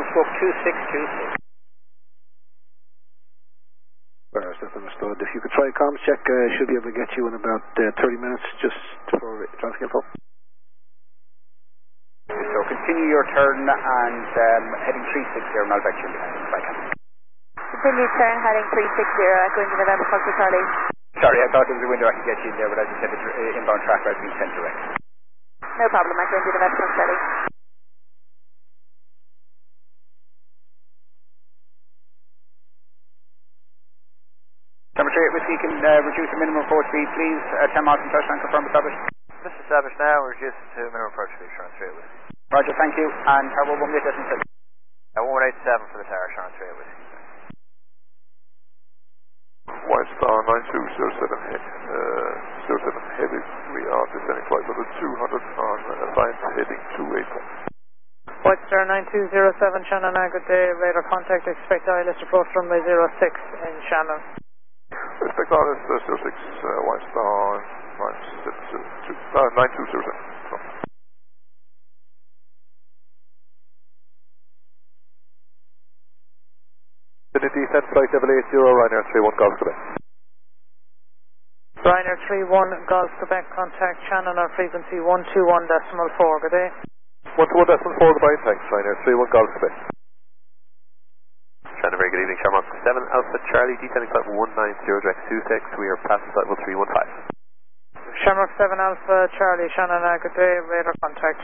stroke 2626. That's understood. If you could try comms check, should be able to get you in about 30 minutes just for traffic info. So continue your turn and heading 360 Malvecchio. Continue turn heading 360 Echo India November Foxtrot Charlie. Sorry, I thought there was a window I could get you in there, but as you said, the inbound track has been sent direct. No problem, Echo India November Foxtrot Charlie. Number 3 whiskey, can reduce the minimum approach speed, please. 10 miles from touchdown, confirm established. This is established now, we're reduced to minimum approach speed, Sean 3 whiskey. Roger, thank you. And Tower 1 minute distance. 187 for the tower, Sean 3 whiskey. White Star 9207 heavy, we are descending flight level 200 on assigned heading 284. White Star 9207 Shannon, good day, radar contact, expect ILS approach runway 06 in Shannon. Expect ILS 06, White Star 9207. Descent flight level 80, Ryanair 31 Golf Quebec. Ryanair 31 Golf Quebec, contact Shannon on frequency 121.4, good day. 121.4, goodbye, thanks, Ryanair 31 Golf Quebec. Shannon, very good evening, Shamrock 7 Alpha Charlie, descending flight 190 direct 26, we are past flight level 315. Shamrock 7 Alpha Charlie, Shannon, good day, radar contact.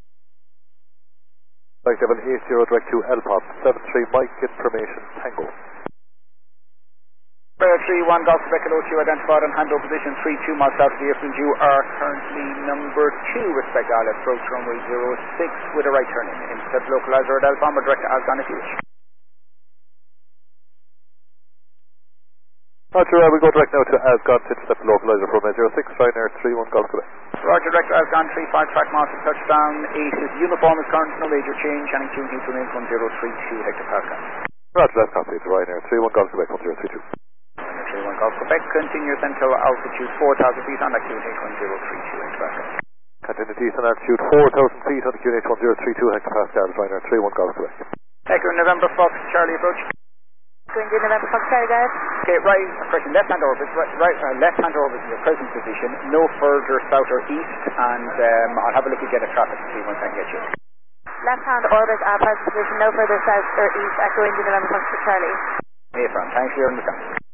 Flight level 80 direct to LPOP, 73 Mike information, Tango. 31 Golf Quebec, hello to you, identified on handover position 32 miles south of the airfield. You are currently number 2, respect ILS, approach runway 06 with a right turn in. Intercept localizer at Alpha, or direct to Algon if you wish. Roger, we go direct now to Algon to intercept localizer from 06, Ryanair 31 Golf Quebec. Roger, direct to Algon, 35 track master touchdown, 8 is uniform is current, no major change, and including to remains 1032 hectopascal. Roger, that's complete, Ryanair 31 Golf Quebec 1032. Ryanair 31 Golf Quebec, continuous until altitude 4,000 feet on the QNH 1032 hectopascal. Continue descent altitude 4,000 feet on the QNH 1032 hectopascal, Ryanair 31 Golf Quebec. Echo November Fox, Charlie approach. Echo India November Fox Charlie, guys. Okay, right, pressing left-hand orbit, left-hand orbit in your present position, no further south or east, and I'll have a look again at traffic to see once I can get you. Left-hand orbit, present position, no further south or east, Echo India November Fox Charlie. Affirm, thanks for your understanding.